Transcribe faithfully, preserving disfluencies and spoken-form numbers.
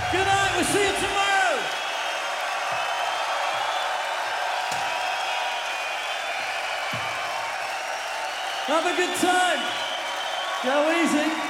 Good night. We'll see you tomorrow. Have a good time. Go easy.